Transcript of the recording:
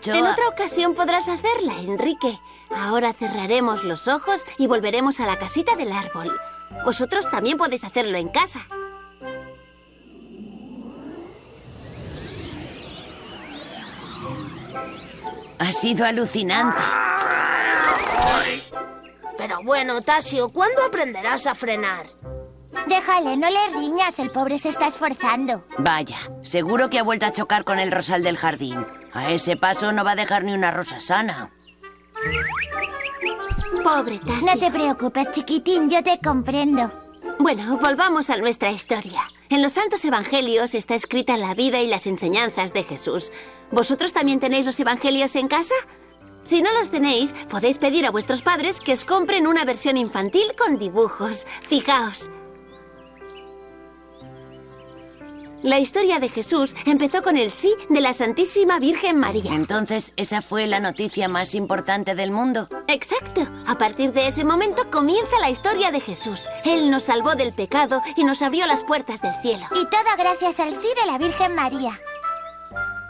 derecho a... En otra ocasión podrás hacerla, Enrique. Ahora cerraremos los ojos y volveremos a la casita del árbol. Vosotros también podéis hacerlo en casa. Ha sido alucinante. Pero bueno, Tasio, ¿cuándo aprenderás a frenar? Déjale, no le riñas, el pobre se está esforzando. Vaya, seguro que ha vuelto a chocar con el rosal del jardín. A ese paso no va a dejar ni una rosa sana. Pobre Tasio. No te preocupes, chiquitín, yo te comprendo. Bueno, volvamos a nuestra historia. En los Santos Evangelios está escrita la vida y las enseñanzas de Jesús. ¿Vosotros también tenéis los Evangelios en casa? Si no los tenéis, podéis pedir a vuestros padres que os compren una versión infantil con dibujos. Fijaos. La historia de Jesús empezó con el sí de la Santísima Virgen María. Entonces, ¿esa fue la noticia más importante del mundo? Exacto. A partir de ese momento comienza la historia de Jesús. Él nos salvó del pecado y nos abrió las puertas del cielo. Y todo gracias al sí de la Virgen María.